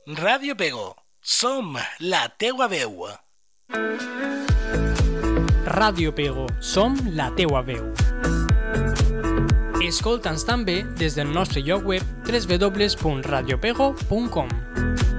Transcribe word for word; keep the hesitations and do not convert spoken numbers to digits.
Ràdio Pego, som la teua veu. Ràdio Pego, som la teua veu. Escolta'ns també des del nostre lloc web w w w punt radiopego punt com.